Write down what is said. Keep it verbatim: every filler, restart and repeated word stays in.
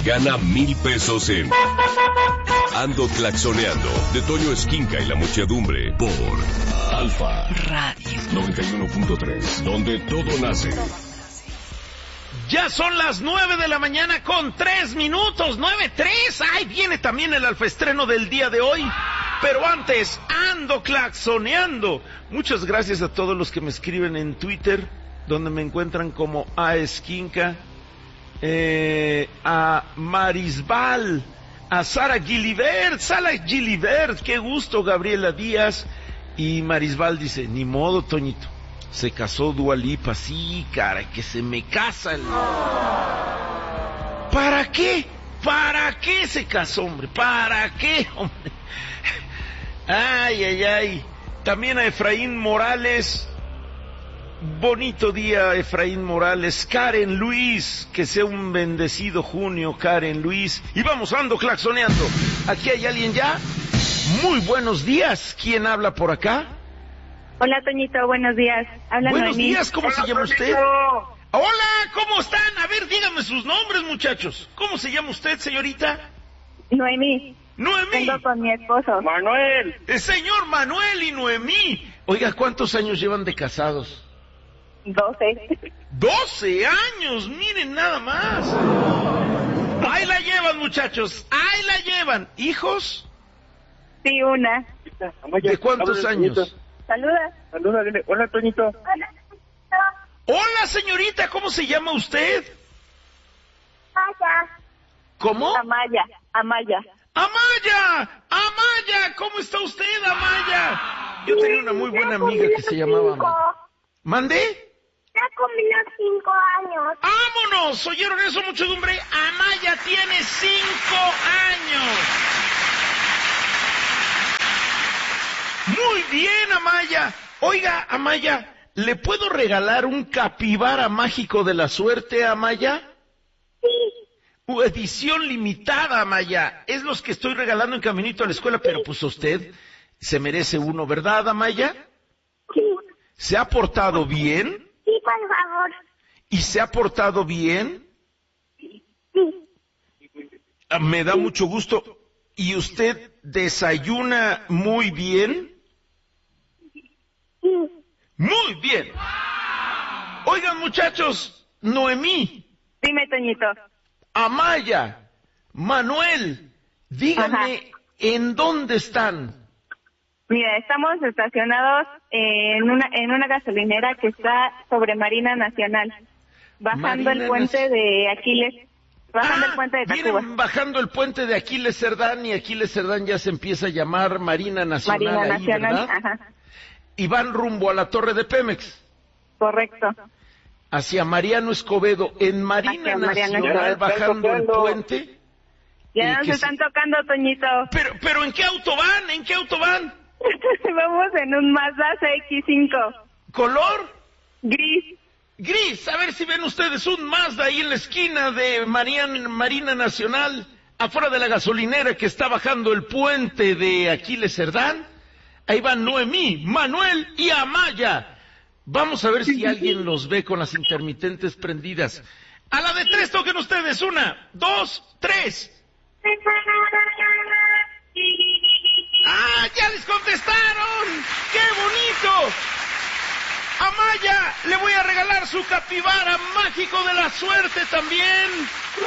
Gana mil pesos en Ando Claxoneando, de Toño Esquinca y la muchedumbre, por Alfa Radio noventa y uno punto tres, donde todo nace. Ya son las nueve de la mañana con tres minutos, nueve tres. Ay, viene también el alfaestreno del día de hoy. Pero antes, Ando Claxoneando. Muchas gracias a todos los que me escriben en Twitter, donde me encuentran como A Esquinca, eh, a Marisbal, a Sara Gilibert, Sara Gilibert, qué gusto, Gabriela Díaz. Y Marisbal dice, ni modo, Toñito, se casó Dua Lipa. Sí, cara, que se me casa el... ¿Para qué? ¿Para qué se casó, hombre? ¿Para qué, hombre? Ay, ay, ay. También a Efraín Morales. Bonito día, Efraín Morales. Karen Luis, que sea un bendecido junio, Karen Luis. Y vamos, ando claxoneando. ¿Aquí hay alguien ya? Muy buenos días. ¿Quién habla por acá? Hola, Toñito, buenos días. Habla Buenos Noemí. días, ¿cómo se llama usted? Hola, ¿cómo están? A ver, díganme sus nombres, muchachos. ¿Cómo se llama usted, señorita? Noemí. Noemí. Vengo con mi esposo. Manuel. El señor Manuel y Noemí. Oiga, ¿cuántos años llevan de casados? Doce. Doce años, miren nada más. Ahí la llevan, muchachos, ahí la llevan. ¿Hijos? Sí, una. ¿De cuántos años? Saluda. Saluda, dile. Hola, Toñito. Hola. Hola, señorita, ¿cómo se llama usted? Amaya. ¿Cómo? Amaya. Amaya. ¡Amaya! ¡Amaya! ¿Cómo está usted, Amaya? Yo tenía una muy buena amiga que se llamaba Amaya. ¿Mandé? Ya cumplió cinco años. ¡Vámonos! ¿Oyeron eso, muchedumbre? Amaya tiene cinco años. Muy bien, Amaya. Oiga, Amaya, ¿le puedo regalar un capibara mágico de la suerte, Amaya? Sí. Uh, edición limitada, Amaya. Es los que estoy regalando en caminito a la escuela, pero pues usted se merece uno, ¿verdad, Amaya? Sí. ¿Se ha portado bien? Sí, por favor. ¿Y se ha portado bien? Sí. Ah, me da mucho gusto. ¿Y usted desayuna muy bien? Sí. Muy bien. Oigan, muchachos, Noemí, Dime, Toñito. Amaya, Manuel, díganme, Ajá. ¿en dónde están? Mira, estamos estacionados en una en una gasolinera que está sobre Marina Nacional, bajando Marina el puente Nac- de Aquiles, bajando Ah, el puente de Tacuba. vienen bajando el puente de Aquiles Cerdán y Aquiles Cerdán ya se empieza a llamar Marina Nacional, Marina ahí, Nacional, ¿verdad? ajá, Y van rumbo a la Torre de Pemex, correcto. hacia Mariano Escobedo, en Marina Hacia Mariano Nacional, Escobedo. bajando el Tocando. puente. Ya ¿Y nos qué están se- tocando, Toñito. Pero, pero ¿en qué auto van? ¿En qué auto van? Vamos en un Mazda C X cinco, ¿Color? gris. Gris, a ver si ven ustedes un Mazda ahí en la esquina de Marian- Marina Nacional, afuera de la gasolinera que está bajando el puente de Aquiles Cerdán. Ahí van Noemí, Manuel y Amaya. Vamos a ver si alguien los ve con las intermitentes prendidas. A la de tres toquen ustedes, una, dos, tres. ¡Ah, ya les contestaron! ¡Qué bonito! Amaya, le voy a regalar su capibara mágico de la suerte también.